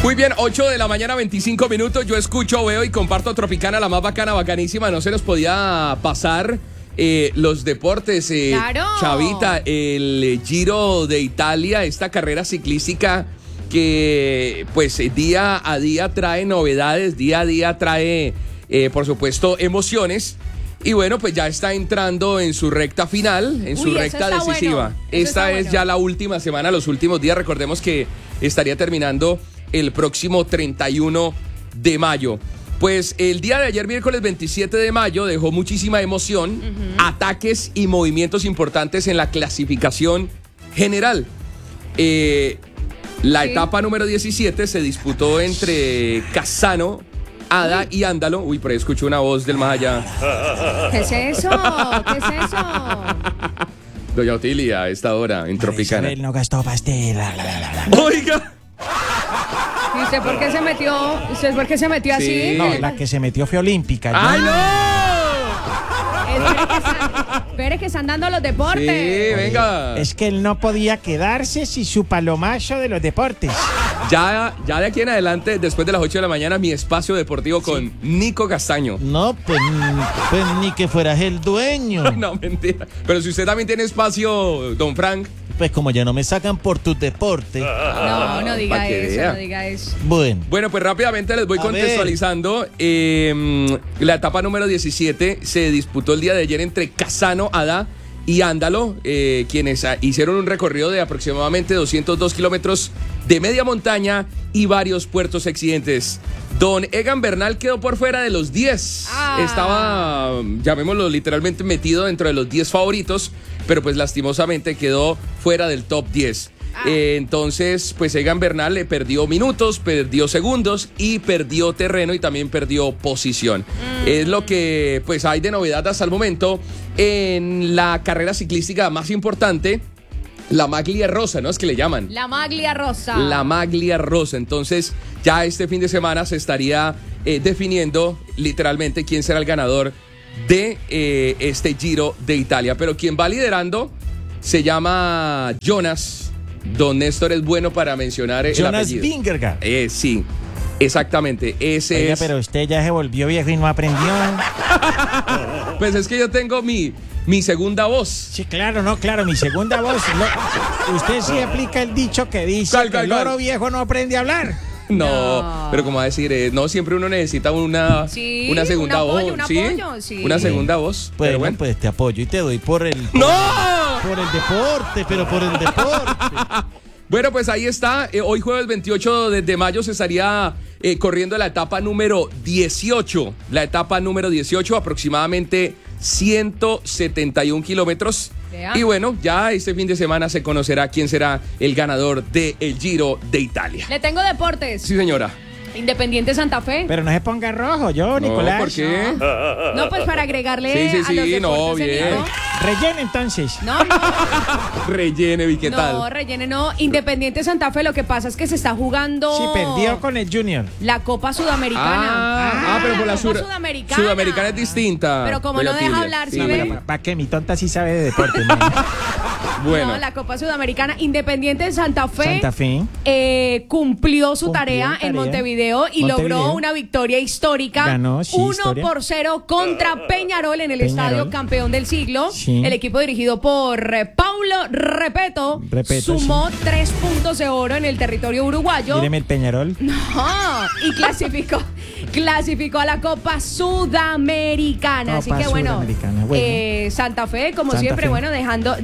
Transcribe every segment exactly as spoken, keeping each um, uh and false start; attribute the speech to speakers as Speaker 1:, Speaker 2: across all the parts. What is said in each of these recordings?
Speaker 1: Muy bien, ocho de la mañana, veinticinco minutos. Yo escucho, veo y comparto Tropicana, la más bacana, bacanísima. No se nos podía pasar eh, los deportes. Eh,
Speaker 2: ¡Claro!
Speaker 1: Chavita, el Giro de Italia, esta carrera ciclística que pues día a día trae novedades, día a día trae, eh, por supuesto, emociones. Y bueno, pues ya está entrando en su recta final, en su
Speaker 2: Uy,
Speaker 1: recta
Speaker 2: eso está
Speaker 1: decisiva.
Speaker 2: bueno. Eso
Speaker 1: Esta
Speaker 2: está
Speaker 1: es
Speaker 2: bueno.
Speaker 1: ya la última semana, los últimos días. Recordemos que estaría terminando el próximo treinta y uno de mayo. Pues el día de ayer, miércoles veintisiete de mayo, dejó muchísima emoción, uh-huh. ataques y movimientos importantes en la clasificación general. Eh, la sí. etapa número diecisiete se disputó entre Cassano, Ada Uy. y Ándalo. Uy, por ahí escucho una voz del más allá.
Speaker 2: ¿Qué es eso? ¿Qué es eso?
Speaker 1: Doña Otilia, a esta hora, en Tropicana.
Speaker 3: Isabel no gastó pastel.
Speaker 1: Oiga.
Speaker 2: ¿Y usted por qué se metió? ¿Usted por qué se metió
Speaker 1: Sí.
Speaker 2: así?
Speaker 3: No, la que se metió fue olímpica.
Speaker 1: ¡Ay,
Speaker 3: Yo-
Speaker 1: no!
Speaker 2: Espere que, están, espere que están dando los deportes.
Speaker 1: Sí, venga.
Speaker 3: Es que él no podía quedarse sin su palomazo de los deportes.
Speaker 1: Ya, ya de aquí en adelante, después de las ocho de la mañana, mi espacio deportivo con Nico Castaño.
Speaker 4: No, pues, pues ni que fueras el dueño.
Speaker 1: No, mentira. Pero si usted también tiene espacio, don Frank.
Speaker 4: Pues como ya no me sacan por tus deportes.
Speaker 2: No, no diga
Speaker 1: Pa' que
Speaker 2: eso,
Speaker 1: vea.
Speaker 2: no diga eso.
Speaker 4: Bueno,
Speaker 1: Bueno, pues rápidamente les voy
Speaker 4: A
Speaker 1: contextualizando. Eh, la etapa número diecisiete se disputó el día de ayer entre Cassano, Ada y Ándalo, eh, quienes ah, hicieron un recorrido de aproximadamente doscientos dos kilómetros de media montaña y varios puertos accidentes. Don Egan Bernal quedó por fuera de los diez.
Speaker 2: Ah.
Speaker 1: Estaba, llamémoslo literalmente, metido dentro de los diez favoritos, pero pues lastimosamente quedó fuera del top diez.
Speaker 2: Ah.
Speaker 1: Eh, entonces, pues Egan Bernal le perdió minutos, perdió segundos y perdió terreno y también perdió posición. Mm. Es lo que pues hay de novedad hasta el momento en la carrera ciclística más importante, la Maglia Rosa, ¿no? Es que le llaman.
Speaker 2: La Maglia Rosa.
Speaker 1: La Maglia Rosa. Entonces, ya este fin de semana se estaría eh, definiendo literalmente quién será el ganador de eh, este Giro de Italia. Pero quien va liderando se llama Jonas. Don Néstor es bueno para mencionar el
Speaker 3: Jonas
Speaker 1: apellido.
Speaker 3: Vingegaard.
Speaker 1: Eh, sí, exactamente. Ese
Speaker 3: Oiga,
Speaker 1: es.
Speaker 3: pero usted ya se volvió viejo y no aprendió.
Speaker 1: Pues es que yo tengo mi, mi segunda voz.
Speaker 3: Sí, claro, no, claro, mi segunda voz. Lo- usted sí aplica el dicho que dice
Speaker 1: ¿Cuál,
Speaker 3: que
Speaker 1: cuál,
Speaker 3: el
Speaker 1: cuál?
Speaker 3: loro viejo no aprende a hablar.
Speaker 1: No,
Speaker 2: No.
Speaker 1: pero como va a decir, eh, no siempre uno necesita una,
Speaker 2: Sí,
Speaker 1: una segunda
Speaker 2: un apoyo,
Speaker 1: voz.
Speaker 2: un
Speaker 1: ¿sí?
Speaker 2: apoyo, sí.
Speaker 1: Una segunda voz.
Speaker 4: pues,
Speaker 1: pero bueno.
Speaker 4: pues te apoyo y te doy por el...
Speaker 1: ¡No!
Speaker 4: Por el deporte, pero por el deporte.
Speaker 1: Bueno, pues ahí está. Eh, hoy jueves veintiocho de, de mayo se estaría eh, corriendo la etapa número dieciocho. La etapa número dieciocho, aproximadamente ciento setenta y un kilómetros.
Speaker 2: Vea.
Speaker 1: Y bueno, ya este fin de semana se conocerá quién será el ganador del Giro de Italia.
Speaker 2: Le tengo deportes.
Speaker 1: Sí, señora.
Speaker 2: Independiente Santa Fe.
Speaker 3: Pero no se ponga rojo, yo, Nicolás.
Speaker 1: No, ¿por qué?
Speaker 2: No, pues para agregarle
Speaker 1: Sí, sí,
Speaker 2: a los
Speaker 1: sí,
Speaker 2: deportes
Speaker 1: no,
Speaker 2: en
Speaker 1: bien.
Speaker 2: Nico.
Speaker 3: Rellena entonces.
Speaker 2: No, no.
Speaker 1: Rellene, ¿y qué
Speaker 2: no,
Speaker 1: tal?
Speaker 2: rellene no. Independiente Santa Fe, lo que pasa es que se está jugando.
Speaker 3: Sí, perdió con el Junior.
Speaker 2: La Copa Sudamericana.
Speaker 1: Ah, ah, pero por la,
Speaker 2: la Copa
Speaker 1: sur-
Speaker 2: Sudamericana.
Speaker 1: Sudamericana es distinta.
Speaker 2: Pero como
Speaker 1: Doña
Speaker 2: no deja
Speaker 1: Tilia.
Speaker 2: hablar, ¿sí
Speaker 1: Sí,
Speaker 2: ve?
Speaker 1: bueno,
Speaker 3: ¿Para qué? Mi tonta sí sabe de deporte. man.
Speaker 1: Bueno.
Speaker 2: No, la Copa Sudamericana. Independiente Santa Fe.
Speaker 3: Santa Fe.
Speaker 2: eh, cumplió su
Speaker 3: Cumplió
Speaker 2: tarea,
Speaker 3: tarea.
Speaker 2: en Montevideo y
Speaker 3: Montevideo.
Speaker 2: logró una victoria histórica.
Speaker 3: Ganó, sí,
Speaker 2: uno
Speaker 3: historia.
Speaker 2: por cero contra Peñarol en el
Speaker 3: Peñarol.
Speaker 2: estadio campeón del siglo.
Speaker 3: Sí.
Speaker 2: El equipo dirigido por eh, Paulo Repeto,
Speaker 3: Repeto,
Speaker 2: sumó tres puntos de oro en el territorio uruguayo.
Speaker 3: Míreme el Peñarol.
Speaker 2: No, y clasificó, clasificó a la Copa Sudamericana. Así
Speaker 3: Copa
Speaker 2: que bueno,
Speaker 3: Sudamericana, bueno.
Speaker 2: eh, Santa Fe, como
Speaker 3: Santa
Speaker 2: siempre,
Speaker 3: Fe.
Speaker 2: bueno, dejando.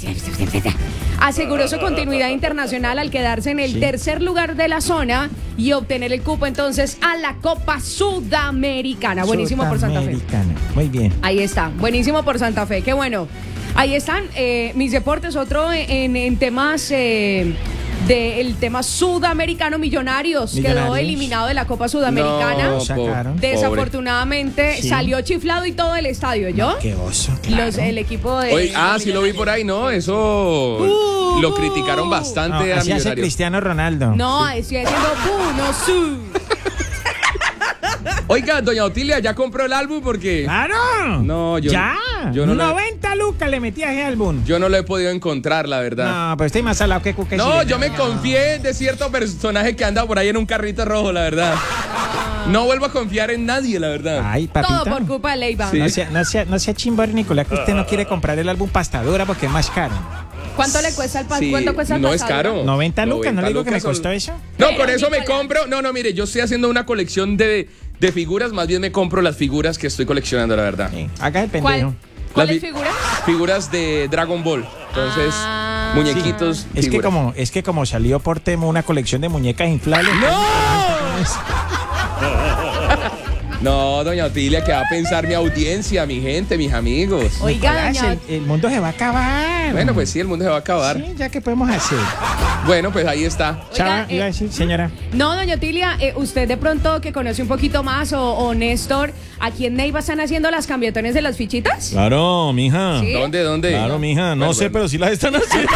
Speaker 2: Aseguró su continuidad internacional al quedarse en el
Speaker 3: Sí.
Speaker 2: tercer lugar de la zona y obtener el cupo entonces a la Copa Sudamericana. Buenísimo por Santa Fe.
Speaker 3: Sudamericana. Muy bien.
Speaker 2: Ahí está, buenísimo por Santa Fe, qué bueno. Ahí están eh, mis deportes, otro en, en temas eh, del tema sudamericano. Millonarios, quedó
Speaker 3: Millonarios.
Speaker 2: eliminado de la Copa Sudamericana.
Speaker 1: No,
Speaker 3: Sacaron.
Speaker 1: pobre.
Speaker 2: Desafortunadamente
Speaker 3: Sí.
Speaker 2: salió chiflado y todo el estadio, ¿yo?
Speaker 3: Qué oso, claro.
Speaker 2: Los, el equipo de...
Speaker 1: Oye, ah,
Speaker 2: de
Speaker 1: sí lo vi por ahí, ¿no? Eso
Speaker 2: Uh,
Speaker 1: lo
Speaker 2: uh.
Speaker 1: criticaron
Speaker 3: No,
Speaker 1: bastante a
Speaker 3: así hace
Speaker 1: Millonarios.
Speaker 3: Cristiano Ronaldo.
Speaker 2: No, estoy haciendo bu, no su.
Speaker 1: Oiga, doña Otilia, ¿ya compró el álbum? Porque
Speaker 3: ¡Claro!
Speaker 1: No, yo-
Speaker 3: ¡Ya!
Speaker 1: yo no le-
Speaker 3: noventa lucas le metí a ese álbum.
Speaker 1: yo no lo he podido encontrar, la verdad.
Speaker 3: No, pero estoy más salado que cuca.
Speaker 1: No, yo me confié de cierto personaje que anda por ahí en un carrito rojo, la verdad. No vuelvo a confiar en nadie, la verdad.
Speaker 3: Ay, papita.
Speaker 2: Todo por culpa de Leiva.
Speaker 1: Sí.
Speaker 3: No sea, no sea, no sea chimbar, Nicolás, que usted no quiere comprar el álbum Pastadura porque es más caro.
Speaker 2: ¿Cuánto le cuesta el pa-
Speaker 1: Sí,
Speaker 2: ¿Cuánto cuesta el
Speaker 1: no es
Speaker 2: pasado?
Speaker 1: caro.
Speaker 3: noventa lucas, ¿no le digo que me
Speaker 1: lucas son-
Speaker 3: costó eso?
Speaker 1: No,
Speaker 2: Pero,
Speaker 1: con eso me
Speaker 2: Nicolás.
Speaker 1: compro. No, no, mire, yo estoy haciendo una colección de, de figuras. Más bien me compro las figuras que estoy coleccionando, la verdad.
Speaker 3: Sí, haga el pendejo.
Speaker 2: ¿Cuál? ¿Cuáles
Speaker 1: Las fi-
Speaker 2: figuras?
Speaker 1: Figuras de Dragon Ball. Entonces,
Speaker 2: Ah.
Speaker 1: muñequitos.
Speaker 3: Es que,
Speaker 1: figuras.
Speaker 3: como, es que como salió por Temo una colección de muñecas inflables.
Speaker 1: No, doña Otilia, ¿qué va a pensar mi audiencia, mi gente, mis amigos?
Speaker 2: Oiga,
Speaker 3: Nicolás,
Speaker 2: doña.
Speaker 3: el, el mundo se va a acabar.
Speaker 1: Bueno, pues sí, el mundo se va a acabar.
Speaker 3: Sí, ya que podemos hacer.
Speaker 1: Bueno, pues ahí está.
Speaker 3: Chava,
Speaker 2: eh,
Speaker 3: iba a decir, señora.
Speaker 2: No, doña Otilia, eh, usted de pronto que conoce un poquito más, o, o Néstor, ¿aquí en Neiva están haciendo las cambiatones de las fichitas?
Speaker 4: Claro, mija.
Speaker 2: Sí.
Speaker 1: ¿Dónde, dónde?
Speaker 4: Claro, mija. No
Speaker 1: Bueno,
Speaker 4: sé,
Speaker 1: bueno.
Speaker 4: pero sí las están haciendo.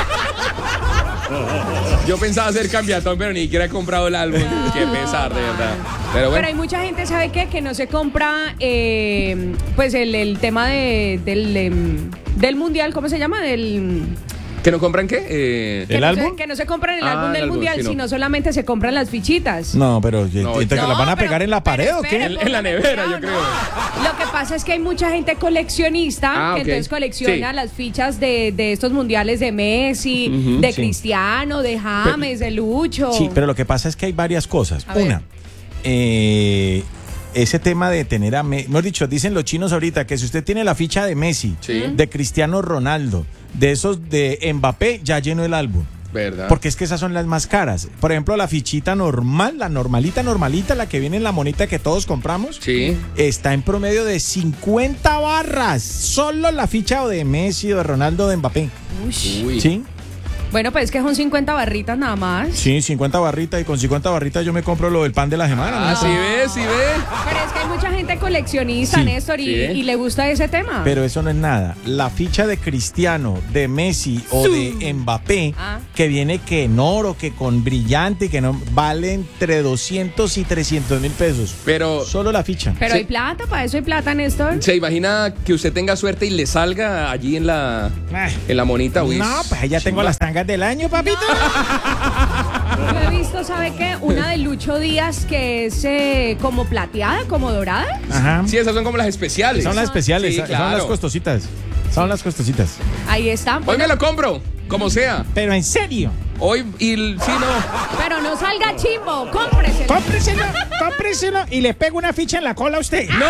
Speaker 1: Yo pensaba hacer cambiatón, pero ni siquiera he comprado el álbum. Qué pesar, de verdad. Pero
Speaker 2: Pero
Speaker 1: bueno.
Speaker 2: hay mucha gente, ¿sabe qué? Que no se compra, eh, pues, el, el tema de, del, em, del mundial, ¿cómo se llama? Del...
Speaker 1: ¿Que no compran qué? Eh,
Speaker 2: Que
Speaker 4: ¿El
Speaker 2: no
Speaker 4: álbum?
Speaker 2: Se, que no se compran el
Speaker 1: Ah,
Speaker 2: álbum
Speaker 1: el
Speaker 2: del
Speaker 1: álbum,
Speaker 2: mundial,
Speaker 1: sí, no.
Speaker 2: sino solamente se compran las fichitas.
Speaker 4: No, pero
Speaker 1: No,
Speaker 4: ¿entonces que
Speaker 2: No,
Speaker 4: las van a
Speaker 2: pero-
Speaker 4: pegar en la pared
Speaker 2: pero
Speaker 4: o qué?
Speaker 2: espere,
Speaker 1: En- en la
Speaker 2: póngame
Speaker 1: nevera,
Speaker 2: cuidado,
Speaker 1: yo creo.
Speaker 2: no. Lo que pasa es que hay mucha gente coleccionista
Speaker 1: Ah,
Speaker 2: que
Speaker 1: ok.
Speaker 2: entonces colecciona
Speaker 1: Sí.
Speaker 2: las fichas de, de estos mundiales de Messi,
Speaker 1: Ujú,
Speaker 2: de
Speaker 3: sí.
Speaker 2: Cristiano, de James, de Lucho.
Speaker 3: Sí, pero lo que pasa es que hay varias cosas.
Speaker 2: A ver.
Speaker 3: Una, eh, ese tema de tener a Messi, mejor dicho, dicen los chinos ahorita que si usted tiene la ficha de Messi,
Speaker 1: Sí.
Speaker 3: de Cristiano Ronaldo, de esos de Mbappé, ya llenó el álbum.
Speaker 1: ¿Verdad?
Speaker 3: Porque es que esas son las más caras. Por ejemplo, la fichita normal, la normalita, normalita, la que viene en la monita que todos compramos,
Speaker 1: Sí.
Speaker 3: está en promedio de cincuenta barras. Solo la ficha o de Messi o de Ronaldo o de Mbappé.
Speaker 2: Ush.
Speaker 1: Uy.
Speaker 3: ¿Sí?
Speaker 2: Bueno, pues es que son cincuenta barritas nada más.
Speaker 3: Sí, cincuenta barritas y con cincuenta barritas yo me compro lo del pan de la semana.
Speaker 1: Ah,
Speaker 3: ¿no?
Speaker 1: sí ve, sí ve.
Speaker 2: Pero es que hay mucha gente coleccionista,
Speaker 3: Sí.
Speaker 2: Néstor, y,
Speaker 1: Sí.
Speaker 2: y le gusta ese tema.
Speaker 3: Pero eso no es nada. La ficha de Cristiano, de Messi o de Mbappé,
Speaker 2: Ah.
Speaker 3: que viene que en oro, que con brillante, que no vale entre doscientos y trescientos mil pesos.
Speaker 1: Pero,
Speaker 3: Solo la ficha.
Speaker 2: Pero
Speaker 1: Sí.
Speaker 2: hay plata, para eso hay plata, Néstor.
Speaker 1: ¿se imagina que usted tenga suerte y le salga allí en la,
Speaker 3: Ah.
Speaker 1: en la monita? Uy,
Speaker 3: No, pues ya tengo
Speaker 1: chimba.
Speaker 3: las tangas del año, papito.
Speaker 2: Yo he visto, ¿sabe qué? Una de Lucho Díaz que es eh, como plateada, como dorada.
Speaker 3: Ajá.
Speaker 1: Sí, esas son como las especiales.
Speaker 3: Son las especiales,
Speaker 1: Sí,
Speaker 3: son
Speaker 1: claro.
Speaker 3: las costositas. Son las costositas.
Speaker 2: Ahí está.
Speaker 1: Hoy
Speaker 2: Bueno,
Speaker 1: me lo compro, como sea.
Speaker 3: Pero en serio,
Speaker 1: Hoy, y l- sí, no.
Speaker 2: pero no salga chimbo, cómpreselo.
Speaker 3: cómpreselo, cómpreselo y le pego una ficha en la cola a usted. ¡No!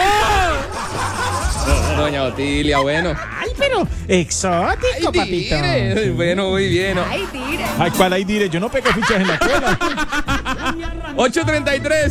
Speaker 1: Doña Otilia, bueno.
Speaker 3: Ay, pero exótico,
Speaker 1: Ay,
Speaker 3: papito.
Speaker 1: dire. Bueno, muy bien.
Speaker 2: Ay, tire.
Speaker 3: Ay, ¿cuál ahí diré? Yo no pego fichas en la cola.
Speaker 1: ocho treinta y tres.